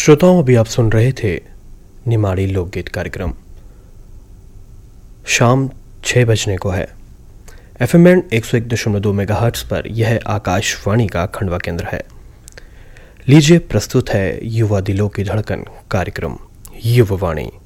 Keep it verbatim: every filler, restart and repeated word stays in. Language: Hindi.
श्रोताओं, अभी आप सुन रहे थे निमाड़ी लोकगीत कार्यक्रम। शाम छः बजने को है। एफ एम बैंड एक सौ एक दशमलव दो मेगाहर्ट्ज पर यह आकाशवाणी का खंडवा केंद्र है। लीजिए प्रस्तुत है युवा दिलों की धड़कन कार्यक्रम युववाणी।